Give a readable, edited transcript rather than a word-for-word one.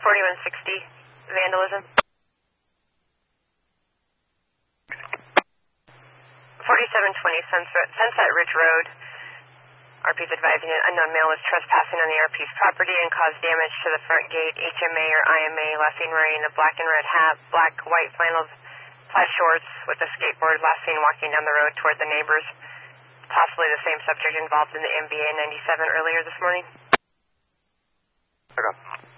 4160, vandalism. 4720 Sunset Ridge Road. RP's advising an unknown male was trespassing on the RP's property and caused damage to the front gate. HMA or IMA, last seen wearing a black and red hat, black, white flannel plaid shorts with a skateboard, last seen walking down the road toward the neighbors. Possibly the same subject involved in the NBA 97 earlier this morning. Okay.